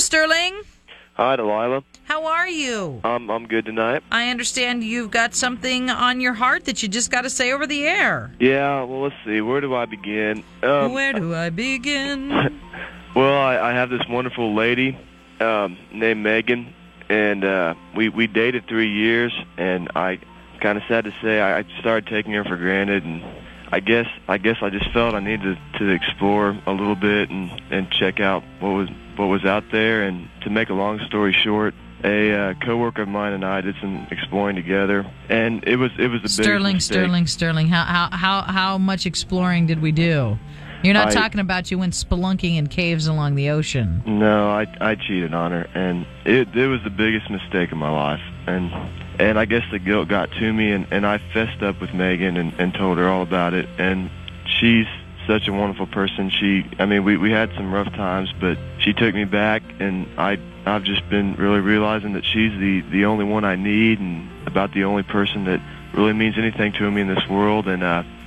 Sterling. Hi, Delilah. How are you? I'm good tonight. I understand you've got something on your heart that you just got to say over the air. Yeah, well, let's see. Where do I begin? Where do I begin? Well, I have this wonderful lady named Megan, and we dated 3 years, and I kind of sad to say I started taking her for granted, and I guess I just felt I needed to explore a little bit and check out what was out there. And to make a long story short, a coworker of mine and I did some exploring together, and it was a big mistake. Sterling. How much exploring did we do? You're not talking about you went spelunking in caves along the ocean. No, I cheated on her, and it was the biggest mistake of my life. And I guess the guilt got to me, and I fessed up with Megan and told her all about it. And she's such a wonderful person. We had some rough times, but she took me back, and I've just been really realizing that she's the only one I need, and about the only person that really means anything to me in this world. And